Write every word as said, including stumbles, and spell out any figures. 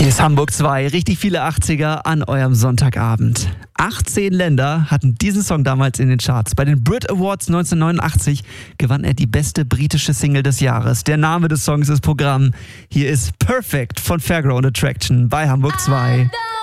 Hier ist Hamburg zwei, richtig viele achtziger an eurem Sonntagabend. achtzehn Länder hatten diesen Song damals in den Charts. Bei den Brit Awards neunzehnhundertneunundachtzig gewann er die beste britische Single des Jahres. Der Name des Songs ist Programm. Hier ist Perfect von Fairground Attraction bei Hamburg zwei.